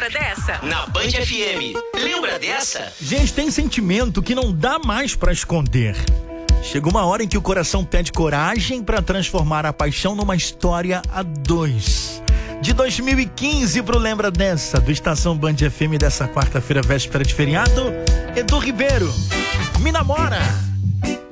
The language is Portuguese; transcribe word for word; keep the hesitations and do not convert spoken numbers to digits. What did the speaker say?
Lembra dessa? Na Band F M. Lembra dessa? Gente, tem sentimento que não dá mais pra esconder. Chega uma hora em que o coração pede coragem pra transformar a paixão numa história a dois. De dois mil e quinze pro Lembra Dessa, do Estação Band F M dessa quarta-feira, véspera de feriado, Edu Ribeiro, Me Namora.